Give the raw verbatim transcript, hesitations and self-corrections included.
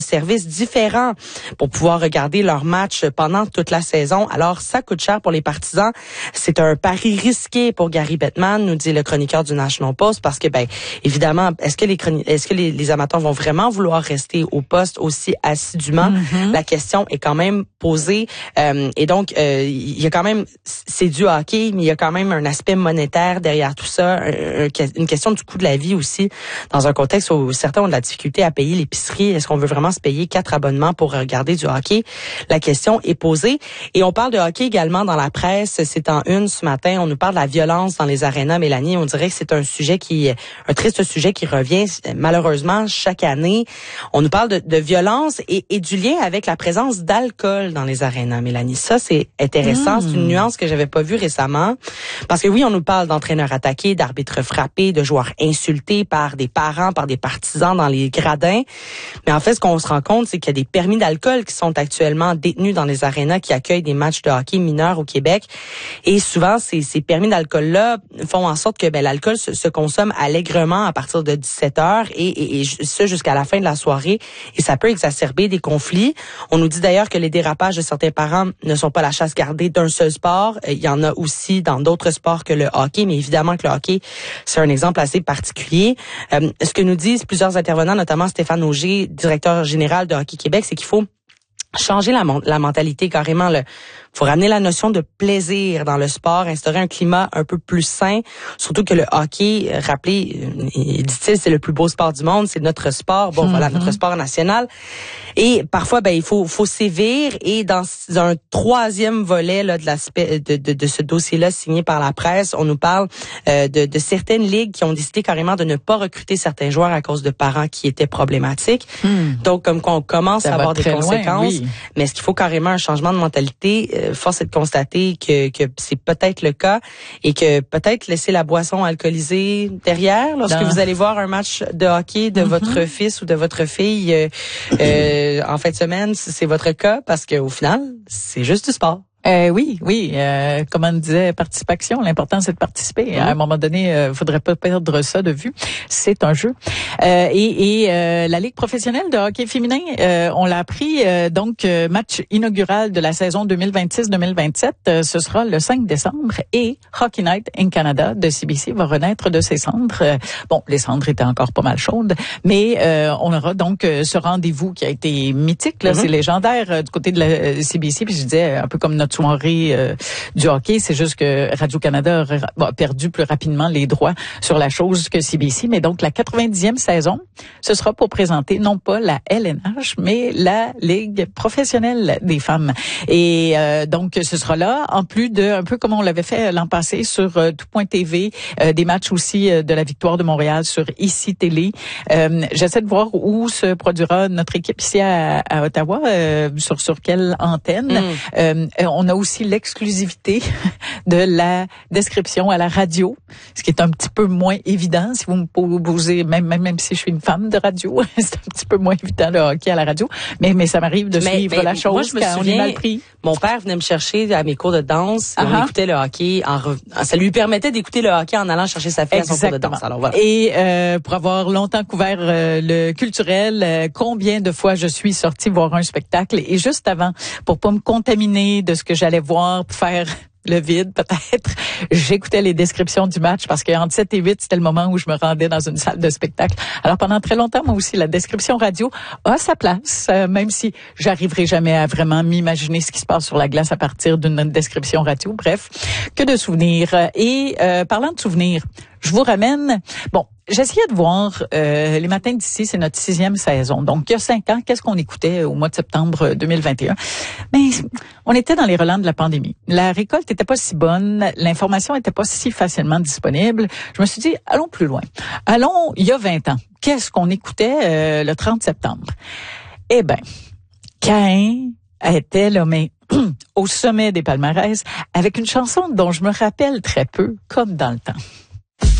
services différents pour pouvoir regarder leurs matchs pendant toute la saison. Alors, ça coûte cher pour les partisans. C'est un pari risqué pour Gary Bettman, nous dit le chroniqueur du National Post, parce que, ben, évidemment, est-ce que les chroni- est-ce que les, les amateurs vont vraiment vouloir rester au poste aussi assidûment? Mm-hmm. La question est quand même posée. Euh, et donc, euh, il y a quand même, c'est du hockey, mais il y a quand même un aspect monétaire derrière tout ça, un, un, une question du coût de la vie aussi, dans un contexte où certains ont de la difficulté à payer l'épicerie. Est-ce qu'on veut vraiment se payer quatre abonnements pour regarder du hockey? La question est posée. Et on parle de hockey également dans la presse. C'est en une ce matin. On nous parle de la violence dans les arénas, Mélanie. On dirait que c'est un sujet qui, un triste sujet qui revient malheureusement chaque année. On nous parle de, de violence et, et du lien avec la présence d'alcool dans les arénas, Mélanie. Ça, c'est intéressant. Mmh. C'est une nuance que j'avais pas vue récemment. Parce que oui, on nous parle d'entraîneurs attaqués, d'arbitres frappés, de joueurs insultés par des parents, par des partisans dans les gradins. Mais en fait, ce qu'on se rend compte, c'est qu'il y a des permis d'alcool qui sont actuellement détenus dans les arénas qui accueillent des matchs de hockey mineurs au Québec. Et souvent, ces, ces permis d'alcool-là font en sorte que ben, l'alcool se, se consomme allègrement à partir de dix-sept heures et, et, et ce jusqu'à la fin de la soirée. Et ça peut exacerber des conflits. On nous dit d'ailleurs que les dérapages de certains parents ne sont pas la chasse gardée d'un seul sport. Il y en a aussi dans d'autres sports que le hockey, mais évidemment que le hockey, c'est un exemple assez particulier. Euh, ce que nous disent plusieurs intervenants, notamment Stéphane Auger, directeur général de Hockey Québec, c'est qu'il faut changer la, la mentalité carrément. Il faut ramener la notion de plaisir dans le sport, instaurer un climat un peu plus sain, surtout que le hockey, rappelez, dit-il, c'est le plus beau sport du monde, c'est notre sport, bon mm-hmm. voilà, notre sport national. Et parfois, ben il faut faut sévir. Et dans un troisième volet là de l'aspect de, de de ce dossier-là signé par la presse, on nous parle euh, de de certaines ligues qui ont décidé carrément de ne pas recruter certains joueurs à cause de parents qui étaient problématiques. Mm. Donc comme qu'on commence Ça à avoir des conséquences. Loin, oui. Mais est-ce qu'il faut carrément un changement de mentalité? Euh, force est de constater que, que c'est peut-être le cas et que peut-être laisser la boisson alcoolisée derrière lorsque non. vous allez voir un match de hockey de mm-hmm. votre fils ou de votre fille euh, euh, en fin de semaine, c'est votre cas parce qu'au final, c'est juste du sport. Euh, oui, oui. Euh, comme on disait, participation. L'important, c'est de participer. Mmh. À un moment donné, il euh, faudrait pas perdre ça de vue. C'est un jeu. Euh, et et euh, la Ligue professionnelle de hockey féminin, euh, on l'a appris, euh, donc, euh, match inaugural de la saison deux mille vingt-six deux mille vingt-sept, euh, ce sera le cinq décembre. Et Hockey Night in Canada de C B C va renaître de ses cendres. Euh, bon, les cendres étaient encore pas mal chaudes, mais euh, on aura donc euh, ce rendez-vous qui a été mythique. Là, mmh. C'est légendaire euh, du côté de la euh, C B C. Puis je disais, un peu comme notre soirée euh, du hockey, c'est juste que Radio-Canada a, a perdu plus rapidement les droits sur la chose que C B C. Mais donc, la quatre-vingt-dixième saison, ce sera pour présenter non pas la L N H, mais la Ligue professionnelle des femmes. Et euh, donc, ce sera là, en plus de, un peu comme on l'avait fait l'an passé sur euh, tout point T V, euh, des matchs aussi euh, de la Victoire de Montréal sur Ici Télé. Euh, j'essaie de voir où se produira notre équipe ici à, à Ottawa, euh, sur, sur quelle antenne. Mm. Euh, on a aussi l'exclusivité de la description à la radio, ce qui est un petit peu moins évident si vous me posez, même, même, même si je suis une femme de radio, c'est un petit peu moins évident le hockey à la radio, mais, mais ça m'arrive de mais, suivre mais, la chose moi, je me quand souviens, on est mal pris. Mon père venait me chercher à mes cours de danse, et on écoutait le hockey, en re... ça lui permettait d'écouter le hockey en allant chercher sa fille à son cours de danse. Alors, voilà. Et euh, pour avoir longtemps couvert euh, le culturel, euh, combien de fois je suis sortie voir un spectacle et juste avant, pour pas me contaminer de ce que j'allais voir, pour faire le vide peut-être, j'écoutais les descriptions du match parce qu'entre sept et huit, c'était le moment où je me rendais dans une salle de spectacle. Alors pendant très longtemps, moi aussi, la description radio a sa place, euh, même si j'arriverai jamais à vraiment m'imaginer ce qui se passe sur la glace à partir d'une description radio. Bref, que de souvenirs. Et euh, parlant de souvenirs, je vous ramène... Bon, j'essayais de voir euh, les matins d'ici, c'est notre sixième saison. Donc, il y a cinq ans, qu'est-ce qu'on écoutait au mois de septembre deux mille vingt et un? Mais on était dans les relents de la pandémie. La récolte était pas si bonne, l'information était pas si facilement disponible. Je me suis dit, allons plus loin. Allons, il y a vingt ans, qu'est-ce qu'on écoutait euh, le trente septembre? Eh ben, Caïn était là, mais au sommet des palmarès, avec une chanson dont je me rappelle très peu, comme dans le temps.